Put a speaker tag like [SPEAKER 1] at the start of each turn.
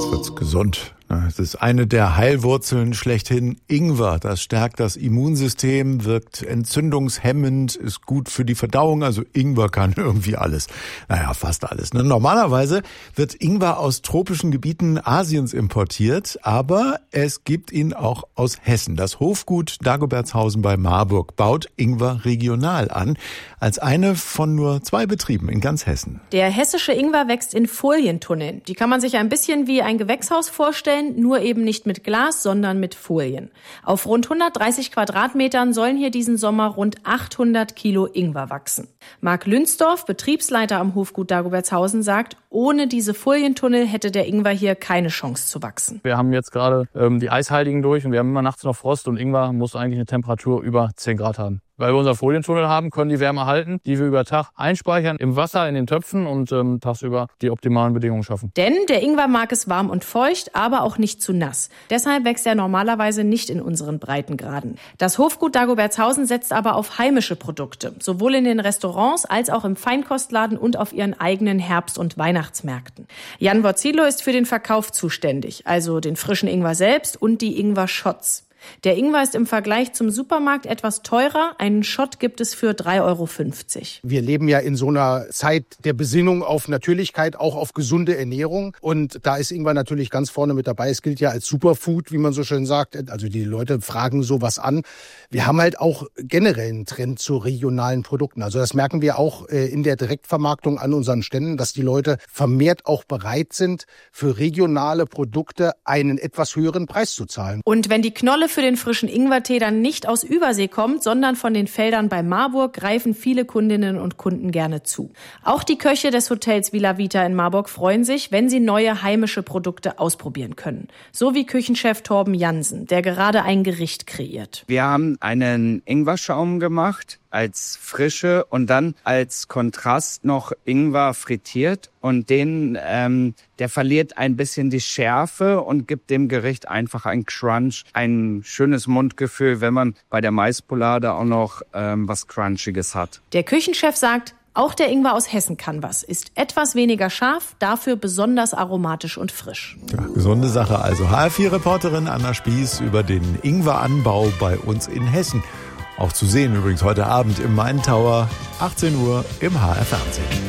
[SPEAKER 1] Jetzt wird's gesund. Es ist eine der Heilwurzeln schlechthin. Ingwer, das stärkt das Immunsystem, wirkt entzündungshemmend, ist gut für die Verdauung. Also Ingwer kann irgendwie alles. Naja, fast alles. Normalerweise wird Ingwer aus tropischen Gebieten Asiens importiert, aber es gibt ihn auch aus Hessen. Das Hofgut Dagobertshausen bei Marburg baut Ingwer regional an, als eine von nur 2 Betrieben in ganz Hessen.
[SPEAKER 2] Der hessische Ingwer wächst in Folientunneln. Die kann man sich ein bisschen wie ein Gewächshaus vorstellen, nur eben nicht mit Glas, sondern mit Folien. Auf rund 130 Quadratmetern sollen hier diesen Sommer rund 800 Kilo Ingwer wachsen. Marc Lünsdorf, Betriebsleiter am Hofgut Dagobertshausen, sagt, ohne diese Folientunnel hätte der Ingwer hier keine Chance zu wachsen.
[SPEAKER 3] Wir haben jetzt gerade die Eisheiligen durch und wir haben immer nachts noch Frost und Ingwer muss eigentlich eine Temperatur über 10 Grad haben. Weil wir unseren Folientunnel haben, können die Wärme halten, die wir über Tag einspeichern im Wasser, in den Töpfen und tagsüber die optimalen Bedingungen schaffen.
[SPEAKER 2] Denn der Ingwer mag es warm und feucht, aber auch nicht zu nass. Deshalb wächst er normalerweise nicht in unseren Breitengraden. Das Hofgut Dagobertshausen setzt aber auf heimische Produkte, sowohl in den Restaurants als auch im Feinkostladen und auf ihren eigenen Herbst- und Weihnachtsmärkten. Jan Vorzilo ist für den Verkauf zuständig, also den frischen Ingwer selbst und die Ingwer-Shots. Der Ingwer ist im Vergleich zum Supermarkt etwas teurer. Einen Shot gibt es für 3,50 €.
[SPEAKER 4] Wir leben ja in so einer Zeit der Besinnung auf Natürlichkeit, auch auf gesunde Ernährung. Und da ist Ingwer natürlich ganz vorne mit dabei. Es gilt ja als Superfood, wie man so schön sagt. Also die Leute fragen sowas an. Wir haben halt auch generell einen Trend zu regionalen Produkten. Also das merken wir auch in der Direktvermarktung an unseren Ständen, dass die Leute vermehrt auch bereit sind, für regionale Produkte einen etwas höheren Preis zu zahlen.
[SPEAKER 2] Und wenn die Knolle für den frischen Ingwertee dann nicht aus Übersee kommt, sondern von den Feldern bei Marburg, greifen viele Kundinnen und Kunden gerne zu. Auch die Köche des Hotels Villa Vita in Marburg freuen sich, wenn sie neue heimische Produkte ausprobieren können. So wie Küchenchef Torben Jansen, der gerade ein Gericht kreiert.
[SPEAKER 5] Wir haben einen Ingwerschaum gemacht als Frische und dann als Kontrast noch Ingwer frittiert und der verliert ein bisschen die Schärfe und gibt dem Gericht einfach einen Crunch, ein schönes Mundgefühl, wenn man bei der Maispolade auch noch was Crunchiges hat.
[SPEAKER 2] Der Küchenchef sagt, auch der Ingwer aus Hessen kann was, ist etwas weniger scharf, dafür besonders aromatisch und frisch.
[SPEAKER 1] Ja, gesunde Sache also. HR4-Reporterin Anna Spieß über den Ingweranbau bei uns in Hessen. Auch zu sehen übrigens heute Abend im Main Tower, 18 Uhr im HR Fernsehen.